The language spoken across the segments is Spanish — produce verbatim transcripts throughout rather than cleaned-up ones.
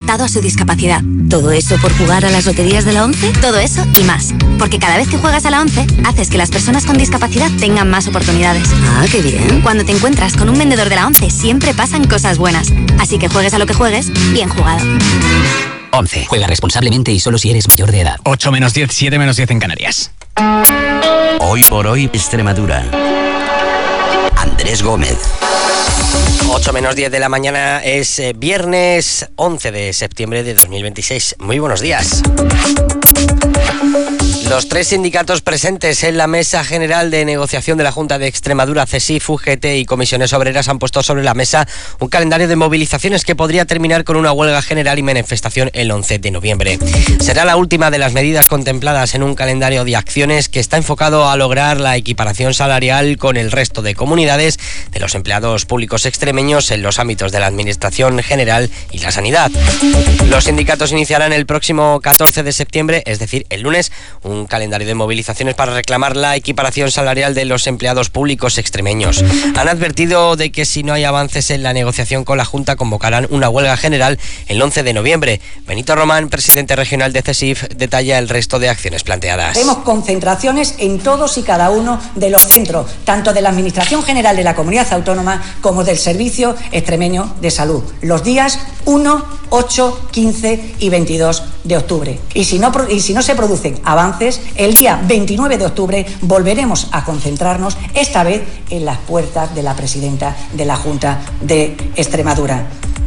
adaptado a su discapacidad. ¿Todo eso por jugar a las loterías de la ONCE? Todo eso y más. Porque cada vez que juegas a la ONCE, haces que las personas con discapacidad tengan más oportunidades. Ah, qué bien. Cuando te encuentras con un vendedor de la ONCE, siempre pasan cosas buenas. Así que juegues a lo que juegues, bien jugado. ONCE. Juega responsablemente y solo si eres mayor de edad. ocho menos diez, siete menos diez en Canarias. Hoy por hoy, Extremadura. Andrés Gómez. ocho menos diez de la mañana es eh, viernes once de septiembre de dos mil veintiséis. Muy buenos días. Los tres sindicatos presentes en la Mesa General de Negociación de la Junta de Extremadura, CESIF, U G T y Comisiones Obreras han puesto sobre la mesa un calendario de movilizaciones que podría terminar con una huelga general y manifestación el once de noviembre. Será la última de las medidas contempladas en un calendario de acciones que está enfocado a lograr la equiparación salarial con el resto de comunidades de los empleados públicos extremeños en los ámbitos de la Administración General y la Sanidad. Los sindicatos iniciarán el próximo catorce de septiembre, es decir, el lunes, un calendario de movilizaciones para reclamar la equiparación salarial de los empleados públicos extremeños. Han advertido de que si no hay avances en la negociación con la Junta, convocarán una huelga general el once de noviembre. Benito Román, presidente regional de CESIF, detalla el resto de acciones planteadas. Tenemos concentraciones en todos y cada uno de los centros, tanto de la Administración General de la Comunidad Autónoma como del Servicio Extremeño de Salud, los días uno, ocho, quince y veintidós de octubre. Y si no, y si no se producen avances, el día veintinueve de octubre volveremos a concentrarnos, esta vez en las puertas de la presidenta de la Junta de Extremadura.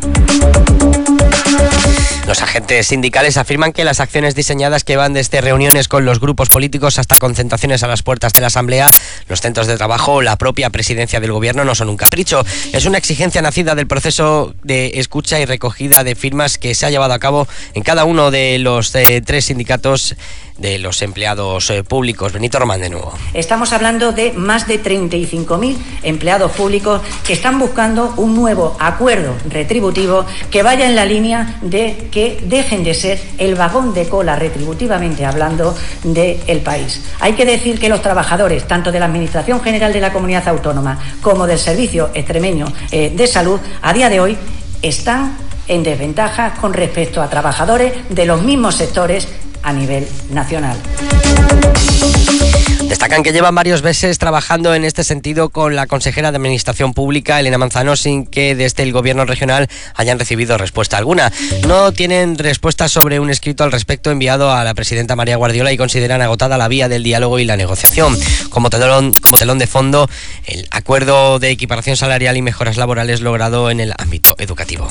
Los agentes sindicales afirman que las acciones diseñadas, que van desde reuniones con los grupos políticos hasta concentraciones a las puertas de la Asamblea, los centros de trabajo o la propia presidencia del Gobierno, no son un capricho. Es una exigencia nacida del proceso de escucha y recogida de firmas que se ha llevado a cabo en cada uno de los eh, tres sindicatos de los empleados eh, públicos. Benito Román de nuevo. Estamos hablando de más de treinta y cinco mil empleados públicos que están buscando un nuevo acuerdo retributivo que vaya en la línea de que dejen de ser el vagón de cola, retributivamente hablando, del país. Hay que decir que los trabajadores, tanto de la Administración General de la Comunidad Autónoma como del Servicio Extremeño eh, de Salud, a día de hoy están en desventaja con respecto a trabajadores de los mismos sectores a nivel nacional. Destacan que llevan varios meses trabajando en este sentido con la consejera de Administración Pública, Elena Manzano, sin que desde el Gobierno regional hayan recibido respuesta alguna. No tienen respuesta sobre un escrito al respecto enviado a la presidenta María Guardiola y consideran agotada la vía del diálogo y la negociación. Como telón, como telón de fondo, el acuerdo de equiparación salarial y mejoras laborales logrado en el ámbito educativo.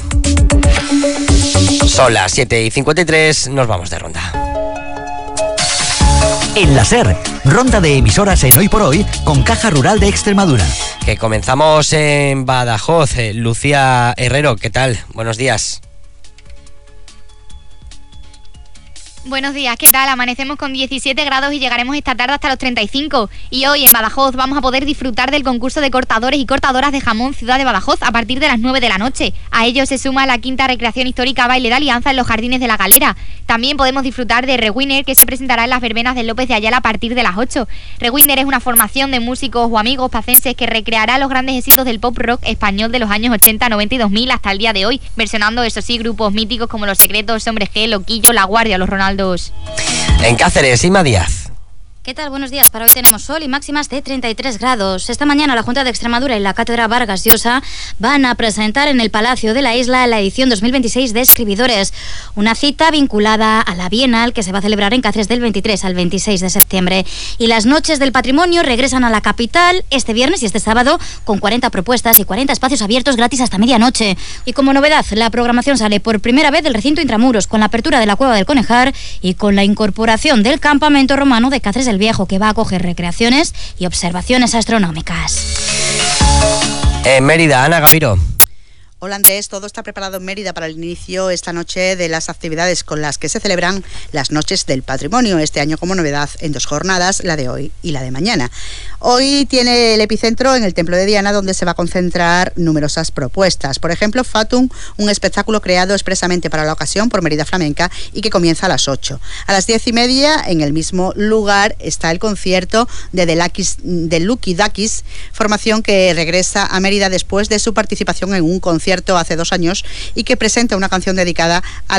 Son las siete y cincuenta y tres, nos vamos de ronda. En la SER, ronda de emisoras en Hoy por Hoy con Caja Rural de Extremadura. Que comenzamos en Badajoz. Lucía Herrero, ¿qué tal? Buenos días. Buenos días, ¿qué tal? Amanecemos con diecisiete grados y llegaremos esta tarde hasta los treinta y cinco. Y hoy en Badajoz vamos a poder disfrutar del concurso de cortadores y cortadoras de jamón Ciudad de Badajoz a partir de las nueve de la noche. A ello se suma la quinta recreación histórica Baile de Alianza en los Jardines de la Galera. También podemos disfrutar de Rewinner, que se presentará en las verbenas del López de Ayala a partir de las ocho. Rewinner es una formación de músicos o amigos pacenses que recreará los grandes éxitos del pop rock español de los años ochenta, noventa y dos mil hasta el día de hoy, versionando, eso sí, grupos míticos como Los Secretos, Hombres G, Loquillo, La Guardia, Los Ronaldos. En Cáceres, Ima Díaz. ¿Qué tal? Buenos días. Para hoy tenemos sol y máximas de treinta y tres grados. Esta mañana la Junta de Extremadura y la Cátedra Vargas Llosa van a presentar en el Palacio de la Isla la edición dos mil veintiséis de Escribidores, una cita vinculada a la Bienal que se va a celebrar en Cáceres del veintitrés al veintiséis de septiembre. Y las Noches del Patrimonio regresan a la capital este viernes y este sábado con cuarenta propuestas y cuarenta espacios abiertos gratis hasta medianoche. Y como novedad, la programación sale por primera vez del recinto Intramuros, con la apertura de la Cueva del Conejar y con la incorporación del campamento romano de Cáceres el Viejo, que va a acoger recreaciones y observaciones astronómicas. En Mérida, Ana Gaviro. Hola Andrés, todo está preparado en Mérida para el inicio esta noche de las actividades con las que se celebran las Noches del Patrimonio, este año como novedad en dos jornadas, la de hoy y la de mañana. Hoy tiene el epicentro en el Templo de Diana, donde se va a concentrar numerosas propuestas. Por ejemplo, Fatum, un espectáculo creado expresamente para la ocasión por Mérida Flamenca y que comienza a las ocho. A las diez y media, en el mismo lugar, está el concierto de The, Lakis, de Lucky Duckies, formación que regresa a Mérida después de su participación en un concierto hace dos años y que presenta una canción dedicada a